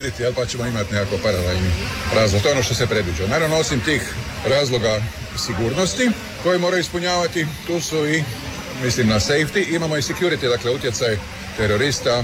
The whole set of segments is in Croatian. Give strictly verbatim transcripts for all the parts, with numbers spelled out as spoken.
vratiti, jel, pa ćemo imati nekako paralelni razlog. To je ono što se predviđa. Naravno, osim tih razloga sigurnosti koje moraju ispunjavati, tu su i, mislim, na safety, imamo i security, dakle utjecaj terorista,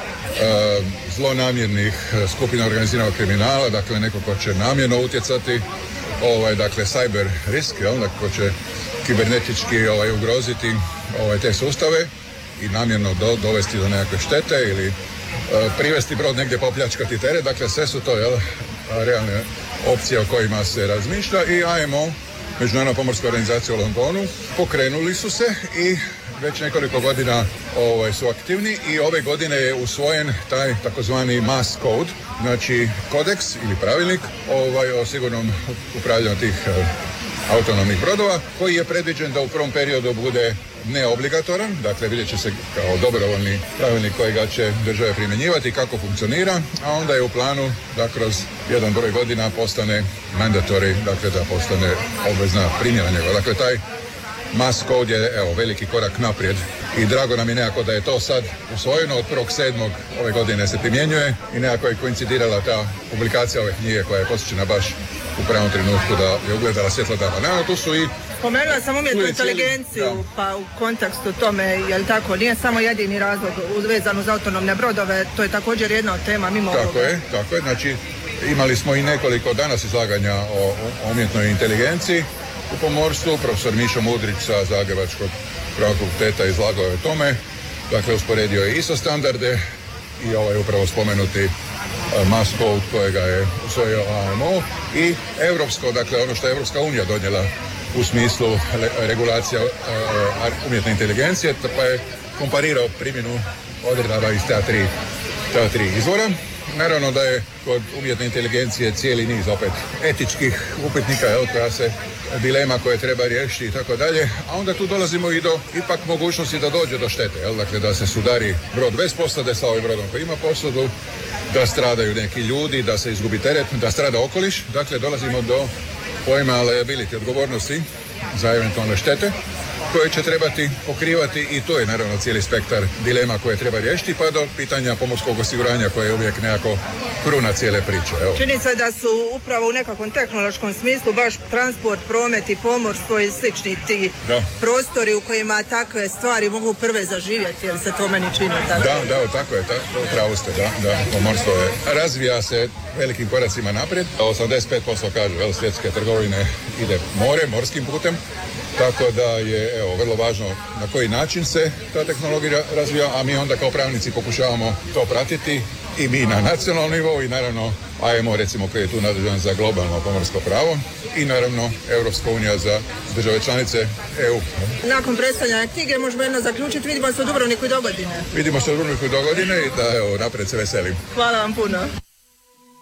Uh, zlonamjernih skupina organiziranog kriminala, dakle neko ko će namjerno utjecati, ovaj, dakle cyber risk, jel, dakle, ko će kibernetički ovaj, ugroziti ovaj, te sustave i namjerno do, dovesti do nekakve štete ili uh, privesti brod negdje popljačkati teret, dakle sve su to, jel, realne opcije o kojima se razmišlja. I I M O, Međunarodna pomorska organizacija u Londonu, pokrenuli su se i već nekoliko godina ovaj, su aktivni i ove godine je usvojen taj takozvani mass code, znači kodeks ili pravilnik ovaj, o sigurnom upravljanju tih uh, autonomnih brodova, koji je predviđen da u prvom periodu bude neobligatoran, dakle vidjet će se kao dobrovoljni pravilnik kojega će države primjenjivati, kako funkcionira, a onda je u planu da kroz jedan broj godina postane mandatory, dakle da postane obvezna primjena njega. Dakle, taj mass code je, evo, veliki korak naprijed i drago nam je nekako da je to sad usvojeno. Od prvog sedmog ove godine se primjenjuje i nekako je koincidirala ta publikacija ove knjige koja je posjećena baš u pravom trenutku da je ugledala svjetlo dana. Naravno, tu su i... Spomenula sam umjetnu inteligenciju, cijeli, pa u kontekstu tome, je li tako, nije samo jedini razlog vezano za autonomne brodove, to je također jedna od tema mimo ovoga. Tako je, tako je, znači imali smo i nekoliko danas izlaganja o, o umjetnoj inteligenciji u pomorstvu. Profesor Mišo Mudrić sa Zagrebačkog pravnog fakulteta izlagao je o tome, dakle usporedio je I S O standarde i ovaj upravo spomenuti uh, mass code kojega je usvojio I M O i europsko, dakle ono što je Europska unija donijela u smislu le- regulacija uh, umjetne inteligencije, pa je komparirao primjenu odredaba iz ta tri, ta tri izvora. Naravno da je kod umjetne inteligencije cijeli niz opet etičkih upitnika, jel, koja se dilema koje treba riješiti i tako dalje, a onda tu dolazimo i do ipak mogućnosti da dođe do štete, jel, dakle da se sudari brod bez posade sa ovim brodom koji ima posadu, da stradaju neki ljudi, da se izgubi teret, da strada okoliš, dakle dolazimo do pojma liability, odgovornosti za eventualne štete koje će trebati pokrivati i to je naravno cijeli spektar dilema koje treba riješiti, pa do pitanja pomorskog osiguranja koje je uvijek nekako kruna cijele priče. Evo. Čini se da su upravo u nekakvom tehnološkom smislu baš transport, promet i pomorstvo i slični ti da. prostori u kojima takve stvari mogu prve zaživjeti, jer se to meni čini tako. Da, da, tako je, tako, pravo ste, da, da, pomorstvo je, razvija se velikim koracima naprijed, osamdeset pet posto kažu, jel, svjetske trgovine ide more, morskim putem, tako da je, evo, vrlo važno na koji način se ta tehnologija razvija, a mi onda kao pravnici pokušavamo to pratiti i mi na nacionalnom nivou i naravno I M O, recimo, koji je tu nadležan za globalno pomorsko pravo i naravno Europska unija za države članice E U. Nakon predstavljanja knjige možemo jedno zaključiti, vidimo se u Dubrovniku i dogodine. Vidimo se u Dubrovniku i dogodine i da, evo, napred se veselim. Hvala vam puno.